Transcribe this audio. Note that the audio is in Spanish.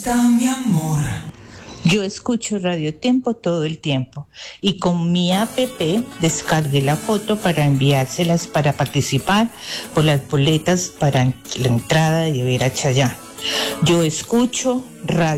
mi amor. Yo escucho Radio Tiempo todo el tiempo y con mi app descargué la foto para enviárselas para participar por las boletas para la entrada de ver a Chayanne. Yo escucho Radio